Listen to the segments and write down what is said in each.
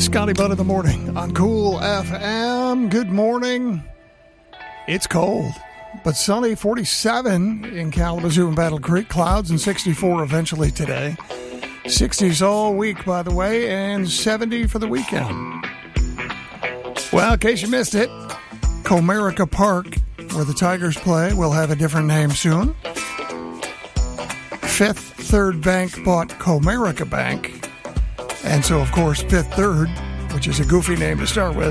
Scotty Budd in the morning on Cool FM. Good morning. It's cold, but sunny, 47 in Kalamazoo and Battle Creek. Clouds and 64 eventually today. 60s all week, by the way, and 70 for the weekend. Well, in case you missed it, Comerica Park, where the Tigers play, will have a different name soon. Fifth Third Bank bought Comerica Bank. And so, of course, Fifth Third, which is a goofy name to start with,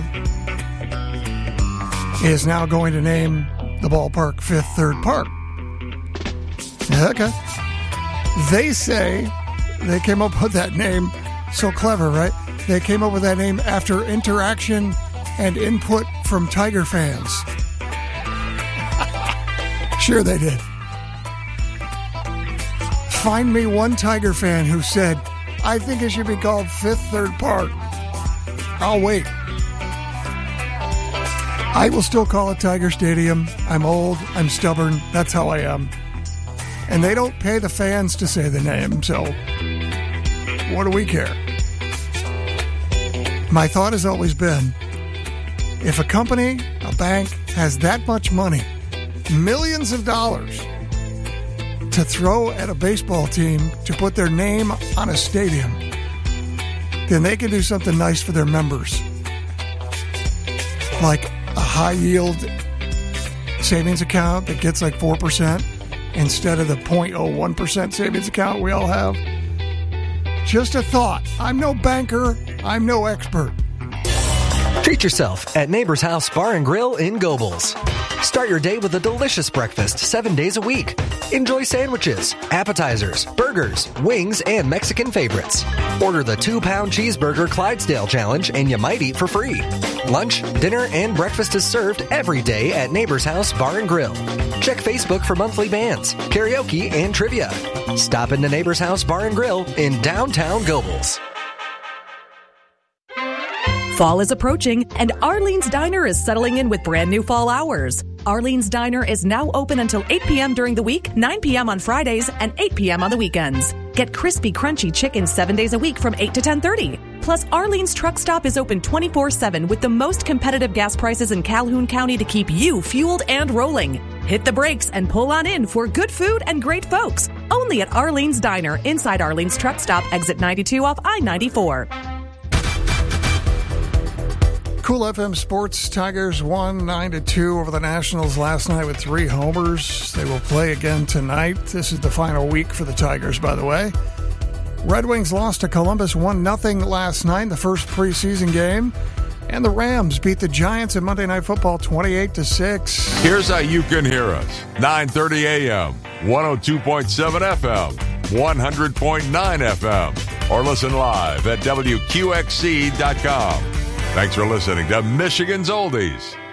is now going to name the ballpark Fifth Third Park. Okay. They say they came up with that name, so clever, right? They came up with that name after interaction and input from Tiger fans. Sure they did. Find me one Tiger fan who said, I think it should be called Fifth Third Park. I'll wait. I will still call it Tiger Stadium. I'm old. I'm stubborn. That's how I am. And they don't pay the fans to say the name, so what do we care? My thought has always been, if a company, a bank, has that much money, millions of dollars, to throw at a baseball team to put their name on a stadium, then they can do something nice for their members. Like a high-yield savings account that gets like 4% instead of the 0.01% savings account we all have. Just a thought. I'm no banker. I'm no expert. Treat yourself at Neighbor's House Bar and Grill in Gobles. Start your day with a delicious breakfast 7 days a week. Enjoy sandwiches, appetizers, burgers, wings, and Mexican favorites. Order the 2-pound cheeseburger Clydesdale challenge and you might eat for free. Lunch, dinner, and breakfast is served every day at Neighbor's House Bar and Grill. Check Facebook for monthly bands, karaoke, and trivia. Stop into Neighbor's House Bar and Grill in downtown Gobles. Fall is approaching, and Arlene's Diner is settling in with brand new fall hours. Arlene's Diner is now open until 8 p.m. during the week, 9 p.m. on Fridays, and 8 p.m. on the weekends. Get crispy, crunchy chicken 7 days a week from 8 to 10:30. Plus, Arlene's Truck Stop is open 24/7 with the most competitive gas prices in Calhoun County to keep you fueled and rolling. Hit the brakes and pull on in for good food and great folks. Only at Arlene's Diner, inside Arlene's Truck Stop, exit 92 off I-94. Cool FM Sports. Tigers won 9-2 over the Nationals last night with 3 homers. They will play again tonight. This is the final week for the Tigers, by the way. Red Wings lost to Columbus 1-0 last night, the first preseason game. And the Rams beat the Giants in Monday Night Football 28-6. Here's how you can hear us. 9:30 a.m., 102.7 FM, 100.9 FM, or listen live at WQXC.com. Thanks for listening to Michigan's Oldies.